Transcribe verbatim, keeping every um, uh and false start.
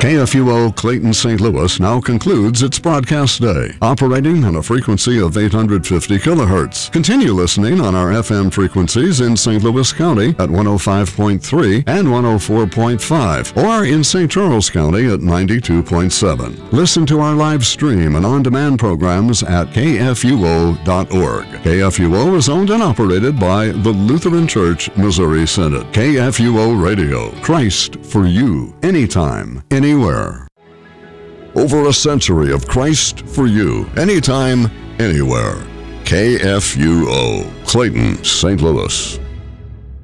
K F U O Clayton Saint Louis now concludes its broadcast day, operating on a frequency of eight hundred fifty kilohertz. Continue listening on our F M frequencies in Saint Louis County at one oh five point three and one oh four point five, or in Saint Charles County at ninety-two point seven. Listen to our live stream and on-demand programs at K F U O dot org. K F U O is owned and operated by the Lutheran Church Missouri Synod. K F U O Radio, Christ for you, anytime, anywhere. Over a century of Christ for you, anytime, anywhere. K F U O, Clayton, Saint Louis.